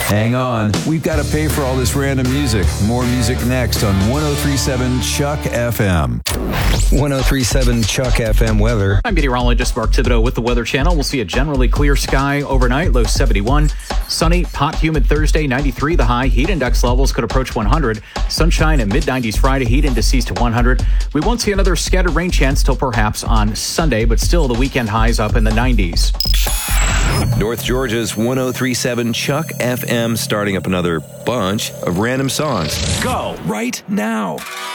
Hang on. We've got to pay for all this random music. More music next on 1037 Chuck FM. 1037 Chuck FM weather. I'm meteorologist Mark Thibodeau with the Weather Channel. We'll see a generally clear sky overnight, low 71. Sunny, hot, humid Thursday, 93 the high. Heat index levels could approach 100. Sunshine and mid-90s Friday, heat indices to 100. We won't see another scattered rain chance till perhaps on Sunday, but still the weekend highs up in the 90s. North Georgia's 1037 Chuck FM, starting up another bunch of random songs. Go right now.